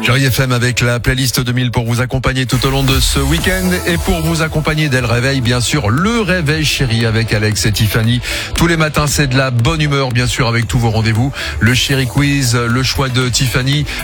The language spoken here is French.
Chérie FM avec la playlist 2000 pour vous accompagner tout au long de ce week-end et pour vous accompagner dès le réveil, bien sûr, le réveil chéri avec Alex et Tiffany. Tous les matins, c'est de la bonne humeur, bien sûr, avec tous vos rendez-vous. Le chéri quiz, le choix de Tiffany,